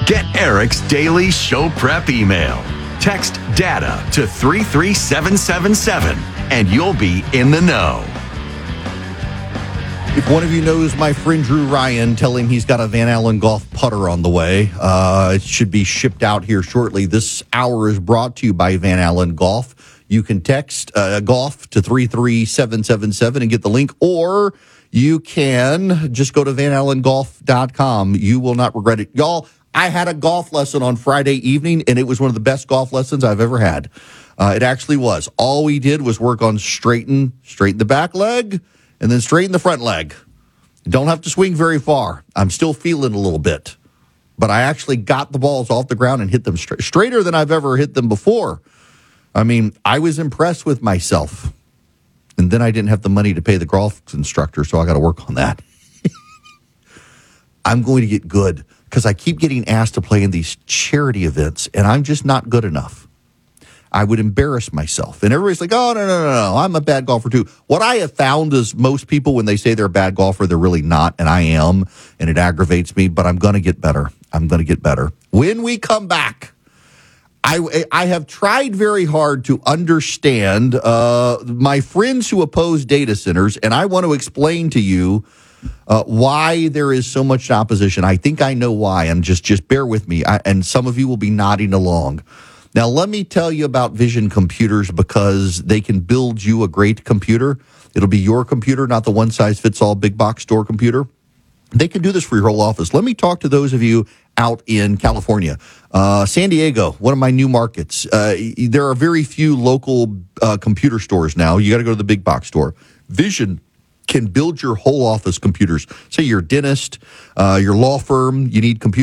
Get Eric's daily show prep email. Text DATA to 33777 and you'll be in the know. If one of you knows my friend Drew Ryan, tell him he's got a Van Allen golf putter on the way. It should be shipped out here shortly. This hour is brought to you by Van Allen Golf. You can text golf to 33777 and get the link, or you can just go to vanallengolf.com. You will not regret it. Y'all, I had a golf lesson on Friday evening, and it was one of the best golf lessons I've ever had. It actually was. All we did was work on straighten the back leg, and then straighten the front leg. Don't have to swing very far. I'm still feeling a little bit. But I actually got the balls off the ground and hit them straighter than I've ever hit them before. I mean, I was impressed with myself. And then I didn't have the money to pay the golf instructor, so I got to work on that. I'm going to get good because I keep getting asked to play in these charity events, and I'm just not good enough. I would embarrass myself. And everybody's like, oh, no, I'm a bad golfer too. What I have found is most people, when they say they're a bad golfer, they're really not, and I am, and it aggravates me, but I'm going to get better. When we come back, I have tried very hard to understand my friends who oppose data centers, and I want to explain to you why there is so much opposition. I think I know why, and just bear with me, and some of you will be nodding along. Now, let me tell you about Vision Computers, because they can build you a great computer. It'll be your computer, not the one-size-fits-all big box store computer. They can do this for your whole office. Let me talk to those of you out in California. San Diego, one of my new markets. There are very few local computer stores now. You got to go to the big box store. Vision can build your whole office computers. Say you're a dentist, your law firm, you need computers.